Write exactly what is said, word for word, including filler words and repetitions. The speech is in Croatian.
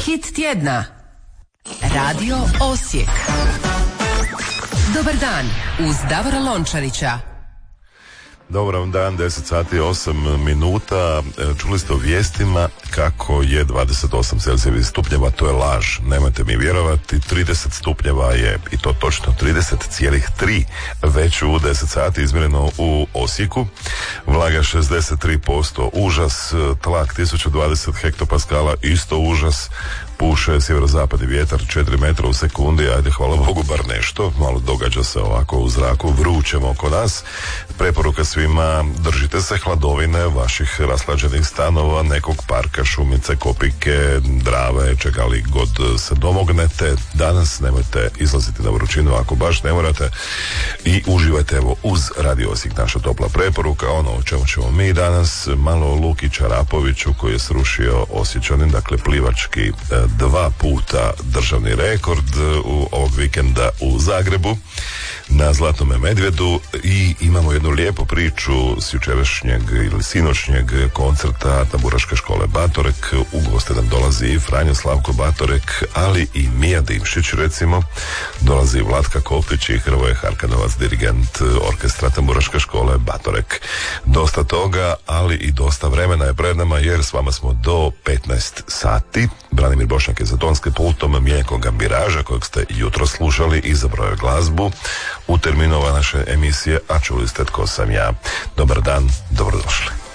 Hit tjedna. Radio Osijek. Dobar dan uz Davora Lončarića. Dobar vam dan, deset sati osam minuta. Čuli ste o vijestima kako je dvadeset osam celzijevih stupnjeva, to je laž, nemojte mi vjerovati. Trideset stupnjeva je, i to točno trideset zarez tri, već u deset sati izmjereno u Osijeku. Vlaga šezdeset tri posto, užas. Tlak tisuću dvadeset hektopaskala, isto užas. Puše sjeverozapadni vjetar četiri metra u sekundi, ajde hvala Bogu bar nešto, malo događa se ovako u zraku, vrućemo oko nas. Preporuka svima, držite se hladovine vaših raslađenih stanova, nekog parka, šumice, kopike, drave, čega li god se domognete. Danas nemojte izlaziti na vrućinu ako baš ne morate i uživajte evo uz Radio Osijek, naša topla preporuka. Ono o čemu ćemo mi danas, malo o Luki Čarapoviću koji je srušio Osječanin, dakle plivački dva puta državni rekord u ovog vikenda u Zagrebu na Zlatnome medvjedu. I imamo jednu lijepu priču s jučerašnjeg ili sinoćnjeg koncerta Tamburaške škole Batorek. U goste nam dolazi i Franjo Slavko Batorek, ali i Mija Dimšić recimo, dolazi Vlatka Kopić i Hrvoje Harkanovac, dirigent orkestra Tamburaške škole Batorek. Dosta toga, ali i dosta vremena je pred nama jer s vama smo do petnaest sati. Branimir Bošnjak je za tonskim pultom, Miljenko Gambiraža kojeg ste jutro slušali, izabrao je glazbu u terminova naše emisije, a čuli ste tko sam ja. Dobar dan, dobrodošli.